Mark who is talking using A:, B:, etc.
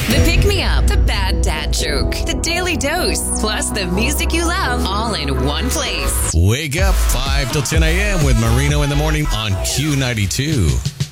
A: The pick-me-up, the bad dad joke, the daily dose, plus the music you love, all in one place.
B: Wake up 5 till 10 a.m. with Marino in the morning on Q92.